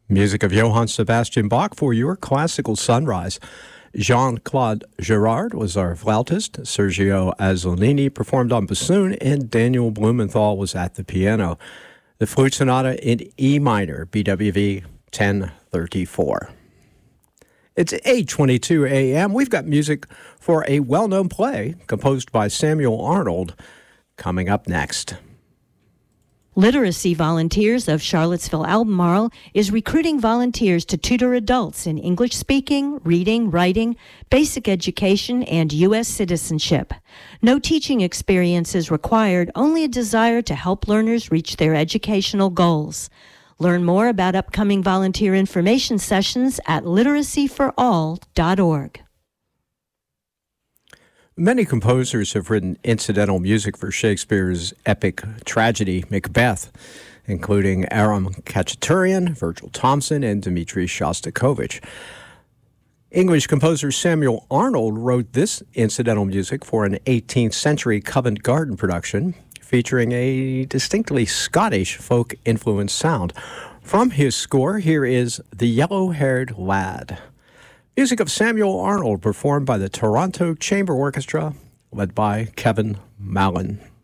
Music of Johann Sebastian Bach for your classical sunrise. Jean-Claude Girard was our flautist, Sergio Azzolini performed on bassoon, and Daniel Blumenthal was at the piano. The Flute Sonata in E minor, BWV 1034. It's 8:22 a.m. We've got music for a well-known play composed by Samuel Arnold coming up next. Literacy Volunteers of Charlottesville Albemarle is recruiting volunteers to tutor adults in English speaking, reading, writing, basic education, and U.S. citizenship. No teaching experience is required, only a desire to help learners reach their educational goals. Learn more about upcoming volunteer information sessions at literacyforall.org. Many composers have written incidental music for Shakespeare's epic tragedy, Macbeth, including Aram Khachaturian, Virgil Thomson, and Dmitri Shostakovich. English composer Samuel Arnold wrote this incidental music for an 18th century Covent Garden production featuring a distinctly Scottish folk-influenced sound. From his score, here is The Yellow-Haired Lad. Music of Samuel Arnold performed by the Toronto Chamber Orchestra, led by Kevin Mallon.